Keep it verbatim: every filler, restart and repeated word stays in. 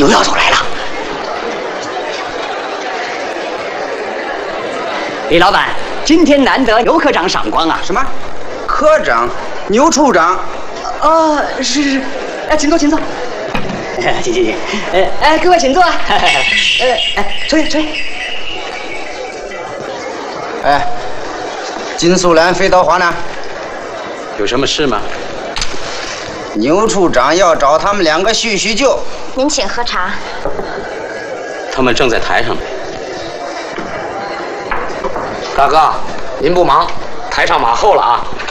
又要走来了。李老板，今天难得牛科长赏光啊！ 什么？科长？牛处长？ 哦，是是是，哎，请坐，请坐。请请请，哎哎，各位请坐啊。呃，哎，吹吹。 哎，金素兰、飞刀华呢？ 有什么事吗？ 牛处长要找他们两个叙叙旧。 您请喝茶。 他们正在台上呢。大哥，您不忙，台上马后了啊。